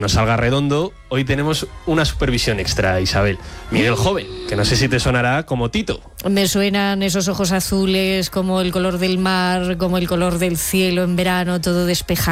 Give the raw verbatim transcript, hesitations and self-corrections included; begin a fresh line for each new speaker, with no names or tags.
no salga redondo, hoy tenemos una supervisión extra, Isabel. Miguel Joven, que no sé si te sonará como Tito.
Me suenan esos ojos azules, como el color del mar, como el color del cielo en verano, todo despejado.